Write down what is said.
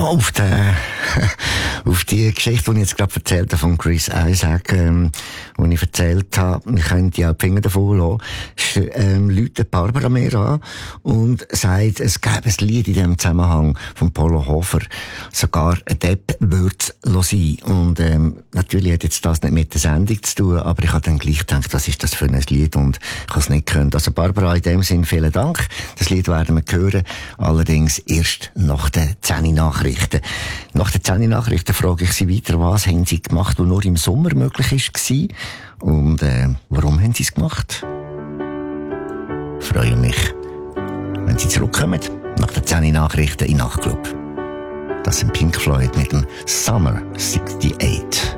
auf die Geschichte, die ich jetzt gerade erzählt habe von Chris Isaak, wo ich erzählt habe, wir können ja die Finger davon lassen, läutet Barbara mir an und sagt, es gäbe ein Lied in diesem Zusammenhang von Polo Hofer, sogar ein Depp würde es sein. Und natürlich hat jetzt das nicht mit der Sendung zu tun, aber ich habe dann gleich gedacht, was ist das für ein Lied und ich habe es nicht gehört. Also Barbara, in dem Sinn vielen Dank. Das Lied werden wir hören, allerdings erst nach den 10 Nachrichten. Nach den 10 Nachrichten frage ich Sie weiter, was haben Sie gemacht, was nur im Sommer möglich war und warum haben Sie es gemacht? Ich freue mich, wenn Sie zurückkommen nach den 10 Nachrichten in Nachtclub. Das sind Pink Floyd mit dem Summer 68.